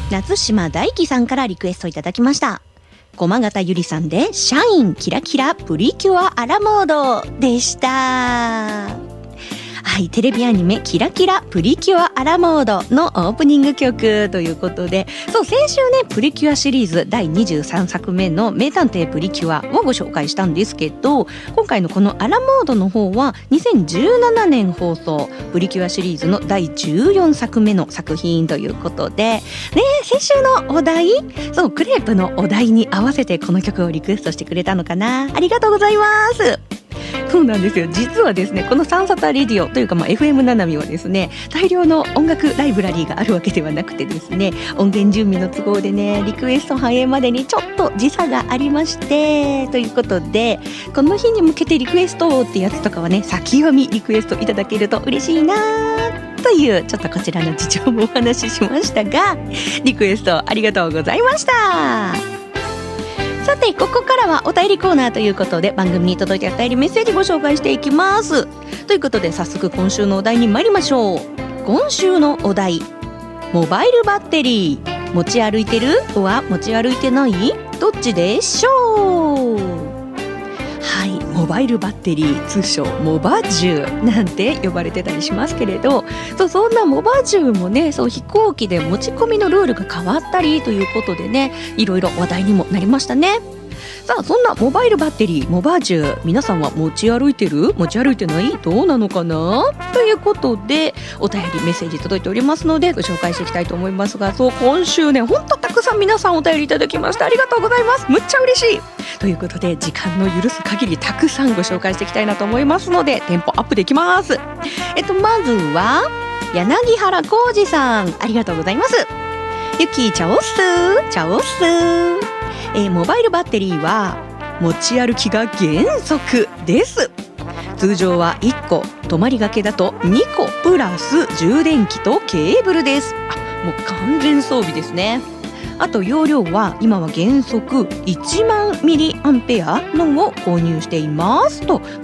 夏島大輝さんからリクエストいただきました。駒形ゆりさんでシャインキラキラプリキュアアラモードでした。はい、テレビアニメキラキラプリキュアアラモードのオープニング曲ということで、そう、先週ねプリキュアシリーズ第23作目の名探偵プリキュアをご紹介したんですけど、今回のこのアラモードの方は2017年放送プリキュアシリーズの第14作目の作品ということでね、先週のお題、そうクレープのお題に合わせてこの曲をリクエストしてくれたのかな。ありがとうございます。そうなんですよ。実はですね、このサンサタレディオというか、FM ななみはですね、大量の音楽ライブラリーがあるわけではなくてですね、音源準備の都合でね、リクエスト反映までにちょっと時差がありまして、ということでこの日に向けてリクエストってやつとかはね、先読みリクエストいただけると嬉しいなという、ちょっとこちらの事情もお話ししましたが、リクエストありがとうございました。さて、ここからはお便りコーナーということで、番組に届いたお便りメッセージご紹介していきます。ということで、早速今週のお題に参りましょう。今週のお題、モバイルバッテリー持ち歩いてるは持ち歩いてない、どっちでしょう。はい、モバイルバッテリー、通称モバ銃なんて呼ばれてたりしますけれど、そんなモバ銃もね、飛行機で持ち込みのルールが変わったりということでね、いろいろ話題にもなりましたね。さあ、そんなモバイルバッテリー、モバ銃、皆さんは持ち歩いてる？持ち歩いてない？どうなのかな？ということで、お便りメッセージ届いておりますのでご紹介していきたいと思いますが、今週ね、ほんとたくさん皆さんお便りいただきました。ありがとうございます。むっちゃ嬉しいということで、時間の許す限りたくさんご紹介していきたいなと思いますので、テンポアップできます。まずは柳原浩二さん、ありがとうございます。ゆきチャオスチャオス。モバイルバッテリーは持ち歩きが原則です。通常は1個、泊まりがけだと2個プラス充電器とケーブルです。もう完全装備ですね。あと容量は今は原則1万ミリアンペアのを購入していますと